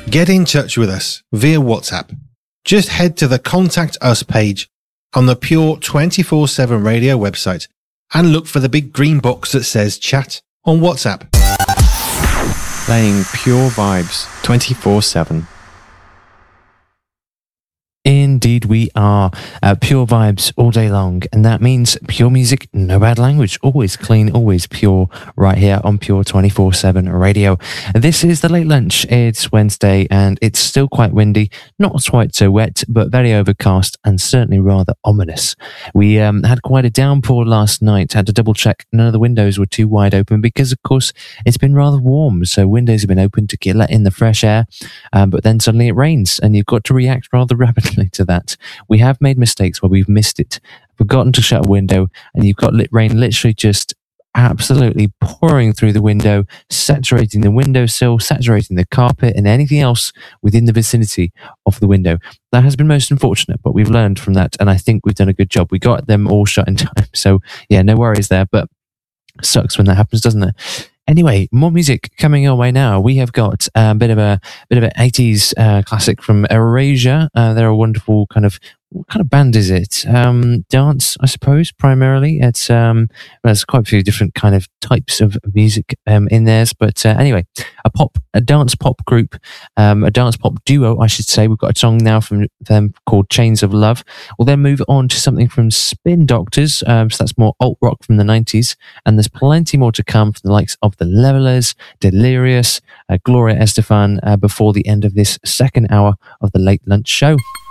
Get in touch with us via WhatsApp. Just head to the Contact Us page on the Pure 24/7 Radio website and look for the big green box that says Chat on WhatsApp. Playing Pure Vibes 24/7. Indeed we are. Pure vibes all day long, and that means pure music, no bad language, always clean, always pure, right here on Pure 24/7 Radio. This is the Late Lunch. It's Wednesday and it's still quite windy, not quite so wet, but very overcast and certainly rather ominous. We had quite a downpour last night, had to double check none of the windows were too wide open because of course it's been rather warm, so windows have been open to let in the fresh air, but then suddenly it rains and you've got to react rather rapidly to that. We have made mistakes where we've missed it, forgotten to shut a window, and you've got rain literally just absolutely pouring through the window, saturating the windowsill, saturating the carpet and anything else within the vicinity of the window. That has been most unfortunate, but we've learned from that and I think we've done a good job. We got them all shut in time, so yeah, no worries there, but sucks when that happens, doesn't it? Anyway, more music coming our way now. We have got a bit of an 80s classic from Erasure. They're a wonderful kind of, what kind of band is it? Dance, I suppose, primarily. It's there's quite a few different kind of types of music in theirs, but anyway, a dance pop group, a dance pop duo, I should say. We've got a song now from them called Chains of Love. We'll then move on to something from Spin Doctors, so that's more alt rock from the 90s, and there's plenty more to come from the likes of The Levelers, Delirious, Gloria Estefan before the end of this second hour of the Late Lunch Show.